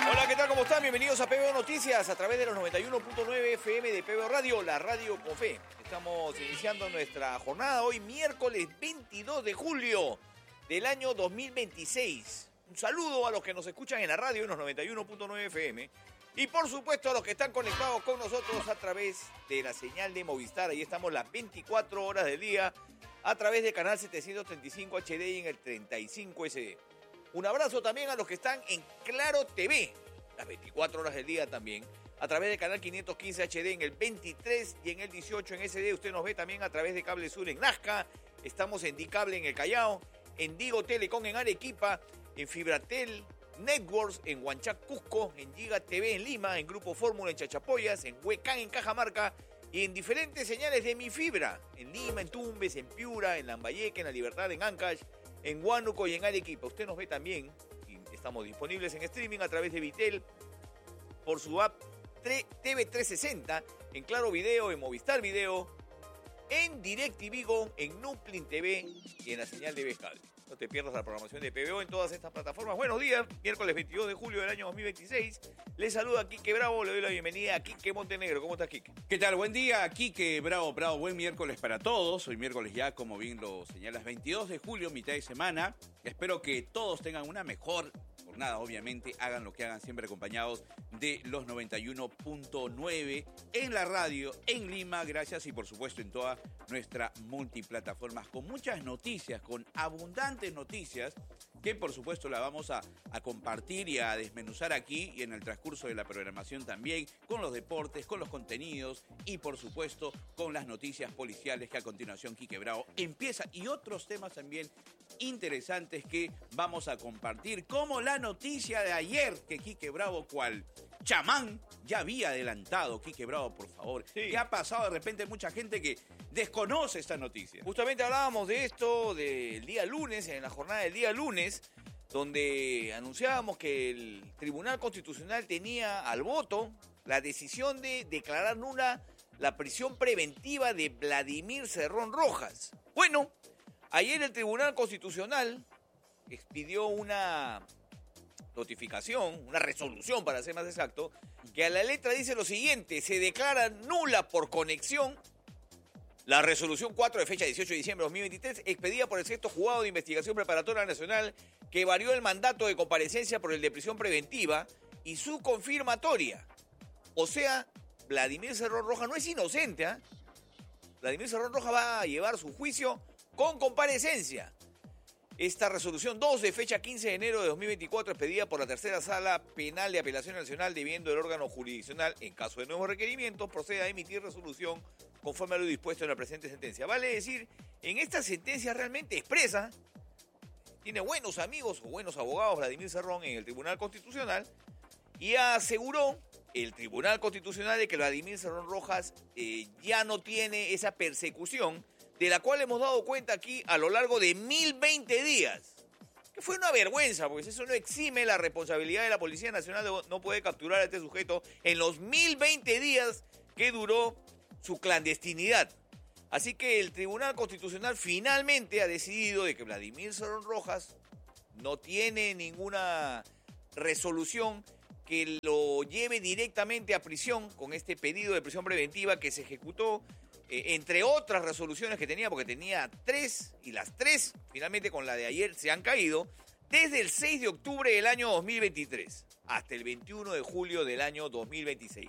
Hola, ¿qué tal? ¿Cómo están? Bienvenidos a PBO Noticias a través de los 91.9 FM de PBO Radio, la radio con fe. Estamos iniciando nuestra jornada hoy, miércoles 22 de julio del año 2026. Un saludo a los que nos escuchan en la radio en los 91.9 FM y por supuesto a los que están conectados con nosotros a través de la señal de Movistar. Ahí estamos las 24 horas del día a través del canal 735 HD y en el 35 SD. Un abrazo también a los que están en Claro TV, las 24 horas del día también, a través del canal 515 HD en el 23 y en el 18 en SD. Usted nos ve también a través de Cable Sur en Nazca, estamos en Dicable en el Callao, en Digo Telecom en Arequipa, en Fibratel Networks en Huanchac Cusco, en Giga TV en Lima, en Grupo Fórmula en Chachapoyas, en Huecán en Cajamarca y en diferentes señales de Mi Fibra, en Lima, en Tumbes, en Piura, en Lambayeque, en La Libertad, en Ancash, en Huánuco y en Arequipa. Usted nos ve también, y estamos disponibles en streaming a través de Vitel, por su app TV360, en Claro Video, en Movistar Video, en DirecTV Go, en Nuplin TV y en la señal de Cable. No te pierdas la programación de PBO en todas estas plataformas. Buenos días, miércoles 22 de julio del año 2026. Les saluda Quique Bravo, le doy la bienvenida a Quique Montenegro. ¿Cómo estás, Quique? ¿Qué tal? Buen día, Quique Bravo. Buen miércoles para todos. Hoy miércoles ya, como bien lo señalas, 22 de julio, mitad de semana. Espero que todos tengan una mejor jornada, obviamente. Hagan lo que hagan, siempre acompañados de los 91.9 en la radio, en Lima, gracias, y por supuesto en toda nuestra multiplataformas, con muchas noticias, con abundantes noticias, que por supuesto la vamos a compartir y a desmenuzar aquí y en el transcurso de la programación también, con los deportes, con los contenidos y por supuesto con las noticias policiales que a continuación Quique Bravo empieza, y otros temas también interesantes que vamos a compartir, como la noticia de ayer que Quique Bravo, cual chamán, ya había adelantado. Quique Bravo, por favor. Sí. ¿Qué ha pasado? De repente mucha gente que desconoce esta noticia. Justamente hablábamos de esto del día lunes, en la jornada del día lunes, donde anunciábamos que el Tribunal Constitucional tenía al voto la decisión de declarar nula la prisión preventiva de Vladimir Cerrón Rojas. Bueno, ayer el Tribunal Constitucional expidió una notificación, una resolución para ser más exacto, que a la letra dice lo siguiente: se declara nula por conexión la resolución 4 de fecha 18 de diciembre de 2023, expedida por el sexto juzgado de investigación preparatoria nacional, que varió el mandato de comparecencia por el de prisión preventiva y su confirmatoria. O sea, Vladimir Cerrón Rojas no es inocente, ¿eh? Vladimir Cerrón Rojas va a llevar su juicio con comparecencia. Esta resolución 2 de fecha 15 de enero de 2024, expedida por la Tercera Sala Penal de Apelación Nacional, debiendo el órgano jurisdiccional, en caso de nuevos requerimientos, proceda a emitir resolución conforme a lo dispuesto en la presente sentencia. Vale decir, en esta sentencia realmente expresa, tiene buenos amigos o buenos abogados Vladimir Cerrón en el Tribunal Constitucional, y aseguró el Tribunal Constitucional de que Vladimir Cerrón Rojas ya no tiene esa persecución de la cual hemos dado cuenta aquí a lo largo de 1020 días. Que fue una vergüenza, porque eso no exime la responsabilidad de la Policía Nacional de no poder capturar a este sujeto en los 1020 días que duró su clandestinidad. Así que el Tribunal Constitucional finalmente ha decidido de que Vladimir Cerrón Rojas no tiene ninguna resolución que lo lleve directamente a prisión con este pedido de prisión preventiva que se ejecutó, entre otras resoluciones que tenía, porque tenía 3, y las 3, finalmente con la de ayer, se han caído, desde el 6 de octubre del año 2023 hasta el 21 de julio del año 2026.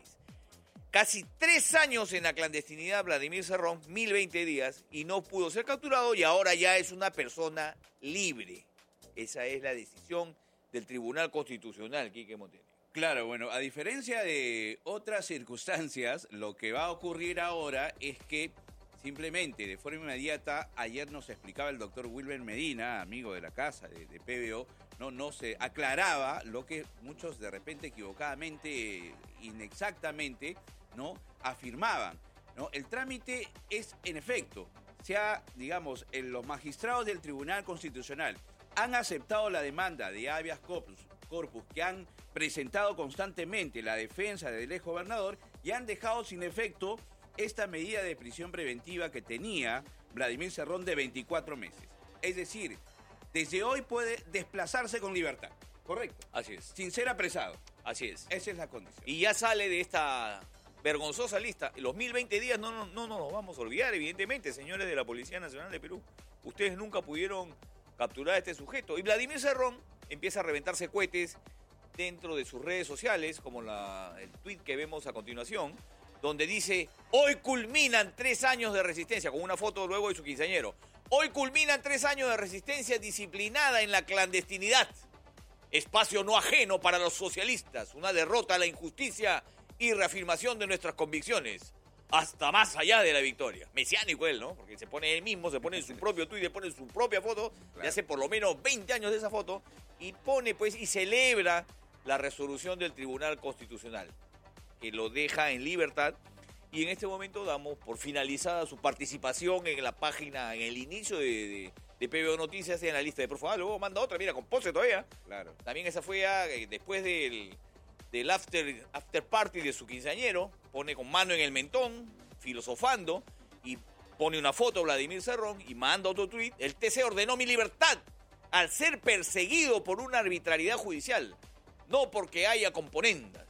Casi 3 años en la clandestinidad Vladimir Cerrón, 1020 días, y no pudo ser capturado, y ahora ya es una persona libre. Esa es la decisión del Tribunal Constitucional, Quique Montenegro. Claro, bueno, a diferencia de otras circunstancias, lo que va a ocurrir ahora es que simplemente, de forma inmediata, ayer nos explicaba el doctor Wilber Medina, amigo de la casa de PBO, no se aclaraba lo que muchos de repente equivocadamente, inexactamente, ¿no?, afirmaban, ¿no? El trámite es, en efecto, digamos, los magistrados del Tribunal Constitucional han aceptado la demanda de habeas corpus que han presentado constantemente la defensa del exgobernador y han dejado sin efecto esta medida de prisión preventiva que tenía Vladimir Cerrón de 24 meses. Es decir, desde hoy puede desplazarse con libertad. Correcto. Así es. Sin ser apresado. Así es. Esa es la condición. Y ya sale de esta vergonzosa lista. Los 1020 días no nos vamos a olvidar, evidentemente, señores de la Policía Nacional de Perú. Ustedes nunca pudieron capturar a este sujeto. Y Vladimir Cerrón empieza a reventarse cohetes dentro de sus redes sociales, como el tuit que vemos a continuación, donde dice: hoy culminan 3 años de resistencia, con una foto luego de su quinceañero. Hoy culminan 3 años de resistencia disciplinada en la clandestinidad. Espacio no ajeno para los socialistas, una derrota a la injusticia y reafirmación de nuestras convicciones, hasta más allá de la victoria. Mesiánico él, ¿no? Porque se pone él mismo, se pone en su propio tuit, le pone su propia foto, claro, de hace por lo menos 20 años de esa foto, y pone pues y celebra la resolución del Tribunal Constitucional, que lo deja en libertad. Y en este momento damos por finalizada su participación en la página, en el inicio de PBO Noticias, en la lista de profundidad. Luego manda otra, mira, con pose todavía. Claro. También esa fue ya, después del after party de su quinceañero, pone con mano en el mentón, filosofando, y pone una foto Vladimir Cerrón y manda otro tuit. El TC ordenó mi libertad al ser perseguido por una arbitrariedad judicial, no porque haya componendas.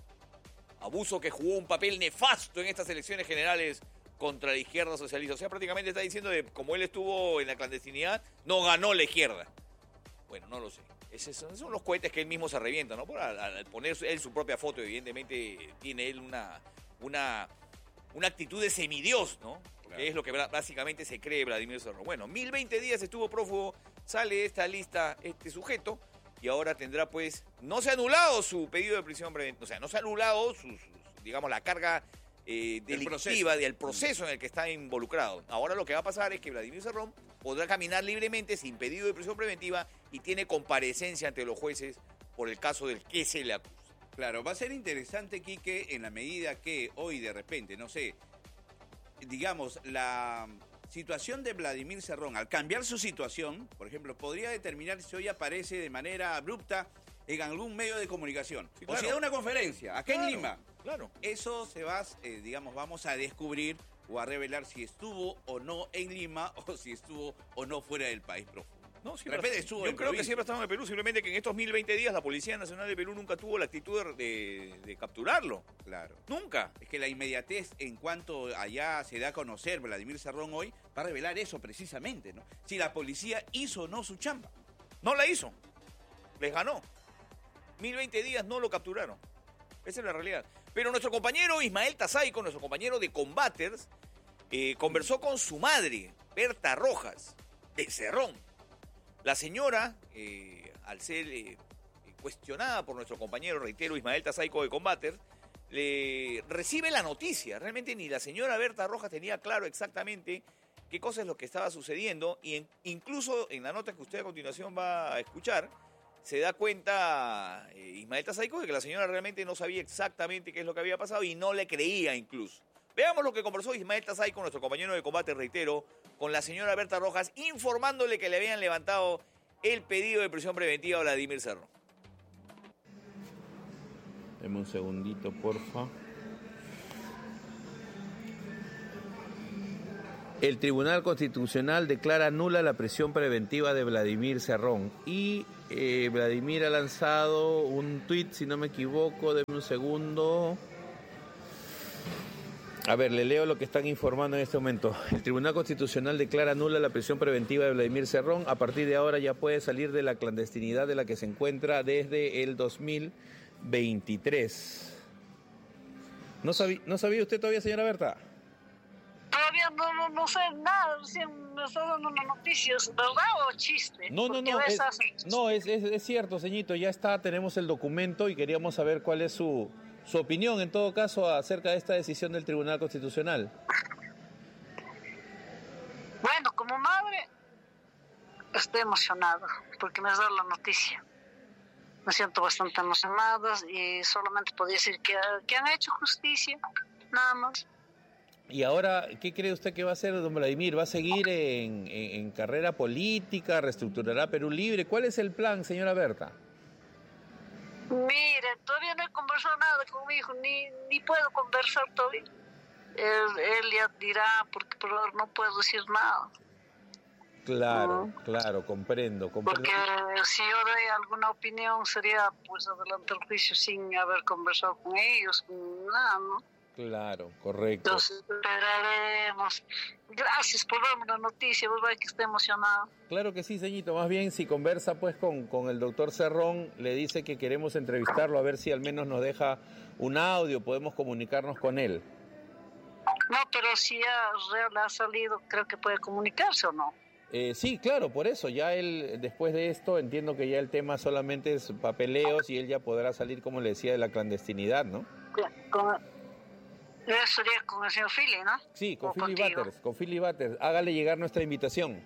Abuso que jugó un papel nefasto en estas elecciones generales contra la izquierda socialista. O sea, prácticamente está diciendo que como él estuvo en la clandestinidad, no ganó la izquierda. Bueno, no lo sé. Esos son los cohetes que él mismo se revienta, ¿no? Al poner él su propia foto, evidentemente tiene él una actitud de semidios, ¿no? Claro. Que es lo que básicamente se cree Vladimir Cerrón. Bueno, 1020 días estuvo prófugo, sale de esta lista este sujeto, y ahora tendrá, pues, no se ha anulado su pedido de prisión preventiva, o sea, no se ha anulado digamos, la carga delictiva del proceso en el que está involucrado. Ahora lo que va a pasar es que Vladimir Cerrón podrá caminar libremente sin pedido de prisión preventiva y tiene comparecencia ante los jueces por el caso del que se le acusa. Claro, va a ser interesante, Quique, en la medida que hoy de repente, no sé, digamos, la situación de Vladimir Cerrón, al cambiar su situación, por ejemplo, podría determinar si hoy aparece de manera abrupta en algún medio de comunicación. Sí, claro. O si da una conferencia, acá en Lima. Claro. Eso se va, digamos, vamos a descubrir o a revelar si estuvo o no en Lima o si estuvo o no fuera del país profundo. No, yo creo que siempre ha estado en el Perú, simplemente que en estos 1020 días la Policía Nacional de Perú nunca tuvo la actitud de capturarlo. Claro. Nunca. Es que la inmediatez en cuanto allá se da a conocer Vladimir Cerrón hoy va a revelar eso precisamente, ¿no? Si la policía hizo o no su chamba. No la hizo. Les ganó. 1020 días no lo capturaron. Esa es la realidad. Pero nuestro compañero Ismael Tazaico, nuestro compañero de Combaters, conversó con su madre, Berta Rojas, de Cerrón. La señora, al ser cuestionada por nuestro compañero, reitero, Ismael Tazaico de Combaters, recibe la noticia. Realmente ni la señora Berta Rojas tenía claro exactamente qué cosa es lo que estaba sucediendo. Y incluso en la nota que usted a continuación va a escuchar, se da cuenta Ismael Tazaico de que la señora realmente no sabía exactamente qué es lo que había pasado y no le creía incluso. Veamos lo que conversó Ismael Tazaico, nuestro compañero de combate, reitero, con la señora Berta Rojas, informándole que le habían levantado el pedido de prisión preventiva a Vladimir Cerrón. Deme un segundito, porfa. El Tribunal Constitucional declara nula la prisión preventiva de Vladimir Cerrón y Vladimir ha lanzado un tuit, si no me equivoco, deme un segundo. A ver, le leo lo que están informando en este momento. El Tribunal Constitucional declara nula la prisión preventiva de Vladimir Cerrón. A partir de ahora ya puede salir de la clandestinidad de la que se encuentra desde el 2023. ¿No sabía usted todavía, señora Berta? Todavía no sé nada, recién me está dando una noticia, ¿verdad o chiste? No, es cierto, señito, ya está, tenemos el documento y queríamos saber cuál es su opinión, en todo caso, acerca de esta decisión del Tribunal Constitucional. Bueno, como madre, estoy emocionada porque me has dado la noticia. Me siento bastante emocionada y solamente podría decir que han hecho justicia, nada más. Y ahora, ¿qué cree usted que va a hacer don Vladimir? ¿Va a seguir en carrera política? ¿Reestructurará Perú Libre? ¿Cuál es el plan, señora Berta? Mire, todavía no he conversado nada con mi hijo, ni puedo conversar todavía. Él ya dirá, porque por ahora no puedo decir nada. Claro, claro, comprendo. Porque si yo doy alguna opinión sería pues adelantar el juicio sin haber conversado con ellos, con nada, ¿no? Claro, correcto. Entonces esperaremos. Gracias por darme la noticia, ¿verdad? Que esté emocionado. Claro que sí, señorito. Más bien, si conversa pues con el doctor Cerrón, le dice que queremos entrevistarlo, a ver si al menos nos deja un audio, podemos comunicarnos con él. No, pero si ya Real ha salido, creo que puede comunicarse, ¿o no? Sí, claro, por eso. Ya él, después de esto, entiendo que ya el tema solamente es papeleos y él ya podrá salir, como le decía, de la clandestinidad, ¿no? Eso sería con el señor Philly, ¿no? Sí, con Philly Butters. Hágale llegar nuestra invitación.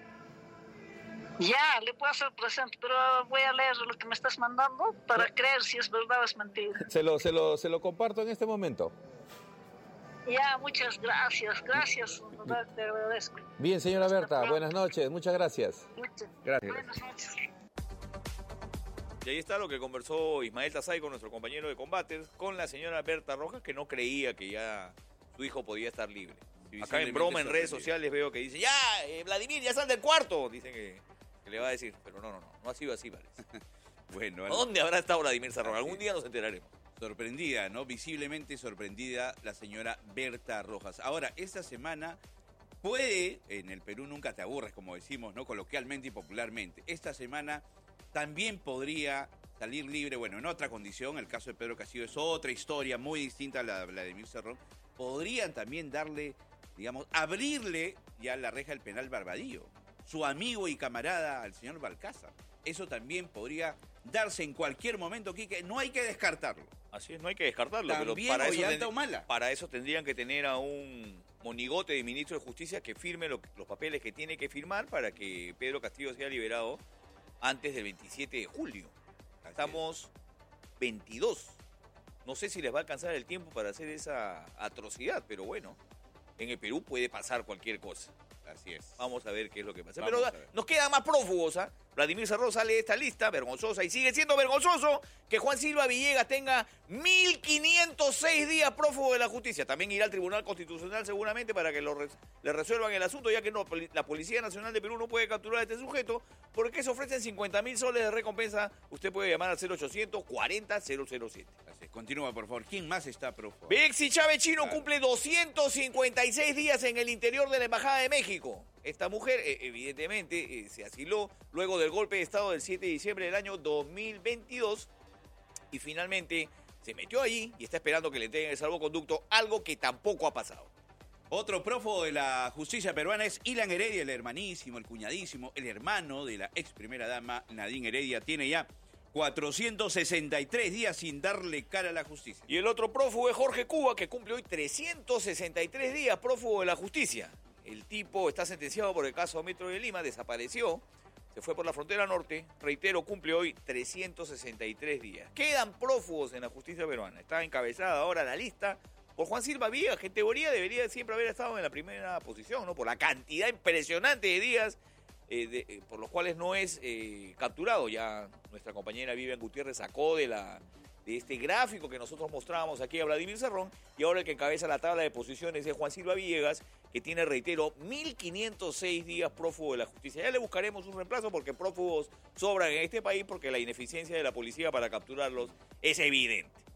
Ya, le puedo hacer presente, pero voy a leer lo que me estás mandando para creer si es verdad o es mentira. Se lo comparto en este momento. Ya, muchas gracias, ¿verdad? Te agradezco. Bien, señora Berta, buenas noches, muchas gracias. Gracias. Buenas noches. Y ahí está lo que conversó Ismael Tazay con nuestro compañero de combates, con la señora Berta Rojas, que no creía que ya su hijo podía estar libre. Acá en broma en redes sociales veo que dice, ya, Vladimir, ya sal del cuarto. Dicen que le va a decir, pero no ha sido así, ¿vale? Bueno, ¿dónde habrá estado Vladimir Cerrón? Algún día nos enteraremos. Sorprendida, ¿no? Visiblemente sorprendida la señora Berta Rojas. Ahora, esta semana puede, en el Perú nunca te aburres, como decimos, ¿no? Coloquialmente y popularmente. Esta semana también podría salir libre, bueno, en otra condición, el caso de Pedro Castillo es otra historia muy distinta a la de Vladimir Cerrón. Podrían también darle, digamos, abrirle ya la reja del penal Barbadillo, su amigo y camarada al señor Balcázar. Eso también podría darse en cualquier momento, Quique, no hay que descartarlo. Así es, no hay que descartarlo. También pero mala. Para eso tendrían que tener a un monigote de ministro de Justicia que firme los papeles que tiene que firmar para que Pedro Castillo sea liberado antes del 27 de julio. Estamos 22. No sé si les va a alcanzar el tiempo para hacer esa atrocidad, pero bueno, en el Perú puede pasar cualquier cosa. Así es. Vamos a ver qué es lo que pasa. Vamos Pero nos quedan más prófugos, ¿ah? Vladimir Cerrón sale de esta lista, vergonzosa, y sigue siendo vergonzoso que Juan Silva Villegas tenga 1.506 días prófugo de la justicia. También irá al Tribunal Constitucional seguramente para que le resuelvan el asunto, ya que la Policía Nacional de Perú no puede capturar a este sujeto, porque se ofrecen 50.000 soles de recompensa. Usted puede llamar al 0800 40 007. Así es. Continúa, por favor. ¿Quién más está prófugo? Bexi Chávez Chino cumple 256 días en el interior de la Embajada de México. Esta mujer, evidentemente, se asiló luego del golpe de Estado del 7 de diciembre del año 2022 y finalmente se metió allí y está esperando que le entreguen el salvoconducto, algo que tampoco ha pasado. Otro prófugo de la justicia peruana es Ilan Heredia, el hermanísimo, el cuñadísimo, el hermano de la ex primera dama Nadine Heredia. Tiene ya 463 días sin darle cara a la justicia. Y el otro prófugo es Jorge Cuba, que cumple hoy 363 días prófugo de la justicia. El tipo está sentenciado por el caso Metro de Lima, desapareció, se fue por la frontera norte, reitero, cumple hoy 363 días. Quedan prófugos en la justicia peruana. Está encabezada ahora la lista por Juan Silva Villegas, que en teoría debería siempre haber estado en la primera posición, ¿no? Por la cantidad impresionante de días por los cuales no es capturado. Ya nuestra compañera Vivian Gutiérrez sacó de este gráfico que nosotros mostrábamos aquí a Vladimir Cerrón, y ahora el que encabeza la tabla de posiciones es Juan Silva Villegas, que tiene, reitero, 1.506 días prófugo de la justicia. Ya le buscaremos un reemplazo porque prófugos sobran en este país, porque la ineficiencia de la policía para capturarlos es evidente.